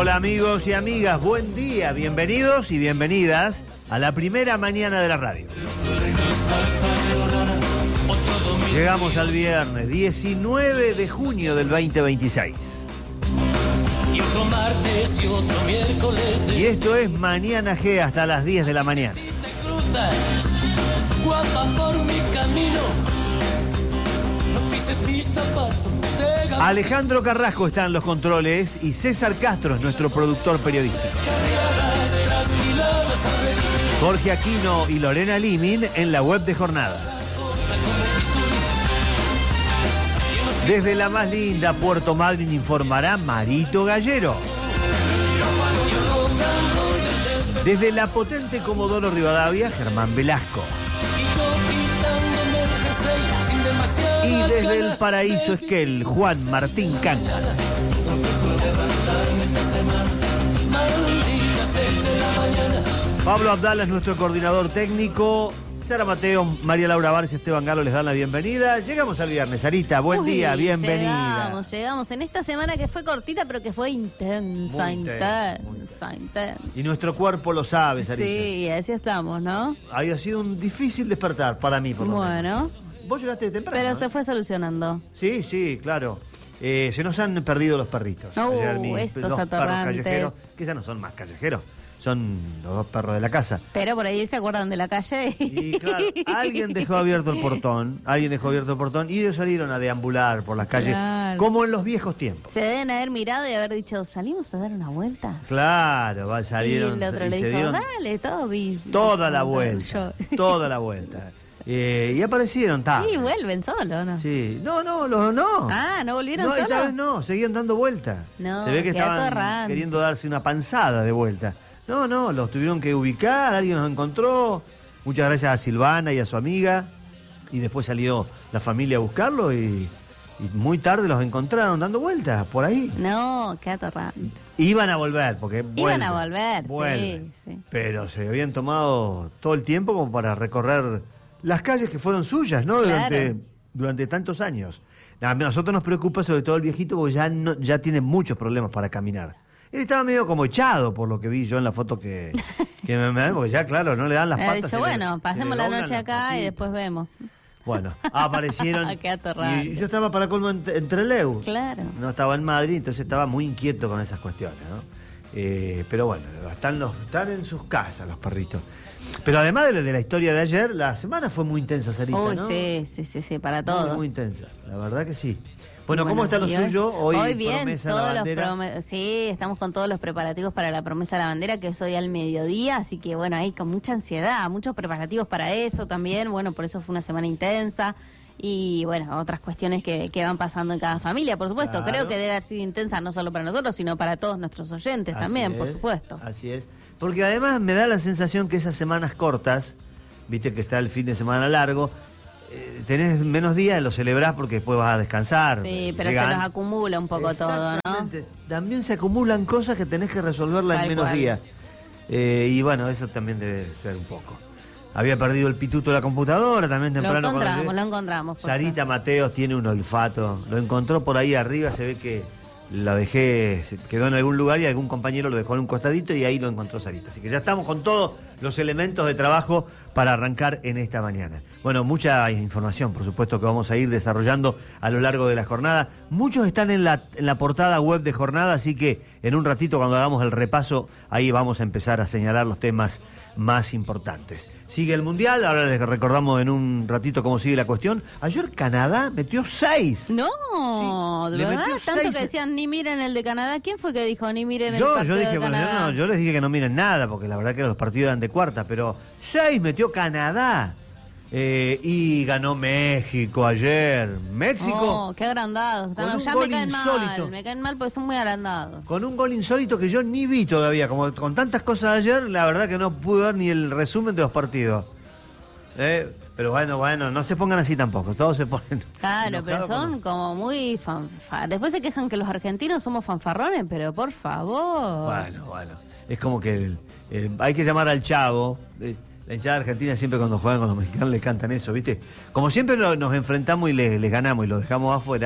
Hola amigos y amigas, buen día, bienvenidos y bienvenidas a la primera mañana de la radio. Llegamos al viernes 19 de junio del 2026. Y otro martes y otro miércoles Y esto es Mañana G hasta las 10 de la mañana. Si te cruzas, guapa por mi camino, no pises mis zapatos de gambeta. Alejandro Carrasco está en los controles y César Castro es nuestro productor periodístico. Carreadas trasquiladas al redil, Jorge Aquino y Lorena Limin en la web de Jornada. corta como bisturí. Desde la más linda Puerto Madryn informará Marito Gallero. Desde la potente Comodoro Rivadavia, Germán Velasco. Y yo quitándome el jersey sin demasiadas Y desde el ganas Paraíso de Esquel, Juan Martín Canga. No pienso levantarme esta semana, maldita 6 de la mañana. Pablo Abdala es nuestro coordinador técnico. Sara Mateo, María Laura Bárcez, Esteban Galo les dan la bienvenida. Llegamos al viernes. Sarita, buen día, bienvenida. Llegamos en esta semana que fue cortita, pero que fue intensa, Muy intensa. intensa. Y nuestro cuerpo lo sabe, Sarita. Sí, así estamos, ¿no? Había sido un difícil despertar para mí, por lo menos. Bueno, Vos llegaste temprano. pero ¿eh? se fue solucionando. Sí, sí, claro. Se nos han perdido los perritos. Ayer Esos dos perros atorrantes. callejeros, que ya no son más callejeros, son los dos perros de la casa. Pero por ahí se acuerdan de la calle. Y claro, alguien dejó abierto el portón, y ellos salieron a deambular por las calles, Claro. como en los viejos tiempos. Se deben haber mirado y haber dicho, ¿salimos a dar una vuelta? Claro, Y salieron el otro y le se dijo, dieron dale, Toby. toda la vuelta, Yo. toda la vuelta. Y aparecieron tarde. Sí, vuelven solo, ¿no? Sí, no. Ah, ¿no volvieron No, solo? esta vez no, seguían dando vueltas. No, Se ve que qué estaban atorrante. queriendo darse una panzada de vuelta. No, los tuvieron que ubicar, alguien los encontró. Muchas gracias a Silvana y a su amiga. Y después salió la familia a buscarlo y muy tarde los encontraron dando vueltas por ahí. No, qué atorrante. Iban a volver, porque Iban a volver, vuelven. sí. Pero se habían tomado todo el tiempo como para recorrer las calles que fueron suyas, ¿no? Claro. Durante tantos años. A nosotros nos preocupa sobre todo el viejito porque ya tiene muchos problemas para caminar. Él estaba medio como echado por lo que vi yo en la foto que me dan, porque ya claro, no le dan las Me patas. dicho, bueno, pasemos la noche acá y después vemos. Bueno, aparecieron. Qué atorrante. Y yo estaba para colmo en Trelew. Claro. No estaba en Madrid, entonces estaba muy inquieto con esas cuestiones, ¿no? Pero bueno, están en sus casas los perritos. Pero además de la historia de ayer, la semana fue muy intensa, Sarita, Uy, ¿no? sí, para todos. Muy intensa, la verdad que sí. Bueno, ¿cómo está lo y suyo? Hoy bien, promesa la todos bandera. sí, estamos con todos los preparativos para la promesa de la bandera, que es hoy al mediodía, así que bueno, ahí con mucha ansiedad, muchos preparativos para eso también, bueno, por eso fue una semana intensa. Y bueno, otras cuestiones que van pasando en cada familia, por supuesto. Claro. Creo que debe haber sido intensa no solo para nosotros, sino para todos nuestros oyentes Así también, por es, supuesto. Así es. Porque además me da la sensación que esas semanas cortas, viste que está el fin de semana largo, tenés menos días, lo celebrás porque después vas a descansar. Sí, pero Llegan. se nos acumula un poco todo, ¿no? Exactamente. También se acumulan cosas que tenés que resolverlas en Tal menos cual. días. Y bueno, eso también debe ser un poco. Había perdido el pituto de la computadora también temprano. Lo encontramos. por Sarita Mateos tiene un olfato. Lo encontró por ahí arriba, se ve que lo dejé, quedó en algún lugar y algún compañero lo dejó en un costadito y ahí lo encontró Sarita. Así que ya estamos con todos los elementos de trabajo para arrancar en esta mañana. Bueno, mucha información, por supuesto, que vamos a ir desarrollando a lo largo de la jornada. Muchos están en la portada web de Jornada, así que en un ratito cuando hagamos el repaso, ahí vamos a empezar a señalar los temas más importantes. Sigue el Mundial, ahora les recordamos en un ratito cómo sigue la cuestión. Ayer Canadá metió 6. No, Sí, de le verdad, metió tanto 6. que decían ni miren el de Canadá. ¿Quién fue que dijo ni miren el Yo partido dije, de bueno, Canadá? yo les dije que no miren nada, porque la verdad que los partidos eran de cuarta, pero 6 metió Canadá. Y ganó México ayer. México. Oh, qué agrandados. Con un Ya gol me caen insólito. mal. Me caen mal porque son muy agrandados. Con un gol insólito que yo ni vi todavía. Como con tantas cosas ayer, la verdad que no pude ver ni el resumen de los partidos. Pero bueno, no se pongan así tampoco. Todos se ponen. Claro, pero enojados son con- como muy Después se quejan que los argentinos somos fanfarrones, pero por favor. Bueno. Es como que hay que llamar al Chavo. La hinchada argentina siempre cuando juegan con los mexicanos les cantan eso, ¿viste? Como siempre nos enfrentamos y les ganamos y los dejamos afuera,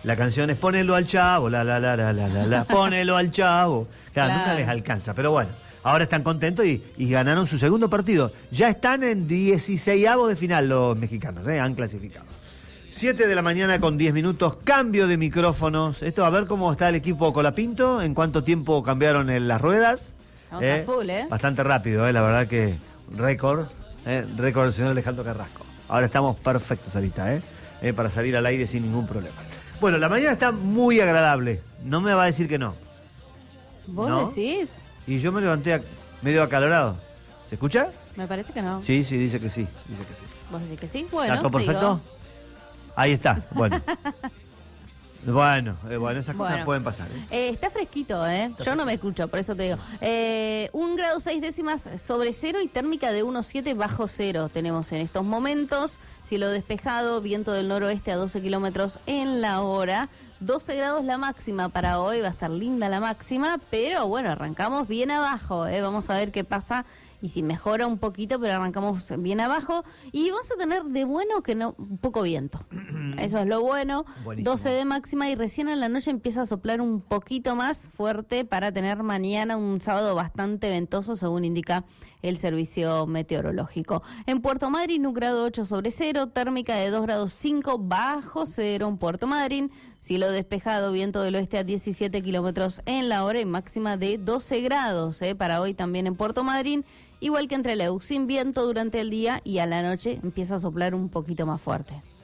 La canción es Ponelo al Chavo, ponelo al Chavo. Claro, nunca les alcanza, pero bueno. Ahora están contentos y ganaron su segundo partido. Ya están en 16avos de final los mexicanos, han clasificado. 7 de la mañana con 10 minutos, cambio de micrófonos. Esto, a ver cómo está el equipo Colapinto, en cuánto tiempo cambiaron las ruedas. Vamos a full, Bastante rápido, la verdad que récord del señor Alejandro Carrasco. Ahora estamos perfectos, Sarita, para salir al aire sin ningún problema. Bueno, la mañana está muy agradable, no me va a decir que no. ¿Vos ¿No? decís? Y yo me levanté medio acalorado. ¿Se escucha? Me parece que no. Sí, dice que sí. ¿Vos decís que sí? Bueno, ¿Está todo perfecto? Ahí está, bueno. Bueno, esas cosas pueden pasar. Está fresquito, Yo no me escucho, por eso te digo. 1 grado 6 décimas sobre cero y térmica de 1,7 bajo cero tenemos en estos momentos. Cielo despejado, viento del noroeste a 12 kilómetros en la hora. 12 grados la máxima para hoy, va a estar linda la máxima, pero bueno, arrancamos bien abajo, Vamos a ver qué pasa y si mejora un poquito, pero arrancamos bien abajo y vamos a tener de bueno que no poco viento. Eso es lo bueno. Buenísimo. 12 de máxima y recién en la noche empieza a soplar un poquito más fuerte para tener mañana un sábado bastante ventoso, según indica el servicio meteorológico. En Puerto Madryn, 1 grado 8 sobre cero, térmica de 2 grados 5 bajo cero en Puerto Madryn. Cielo despejado, viento del oeste a 17 kilómetros en la hora y máxima de 12 grados para hoy también en Puerto Madryn. Igual que entre Trelew, sin viento durante el día y a la noche empieza a soplar un poquito más fuerte.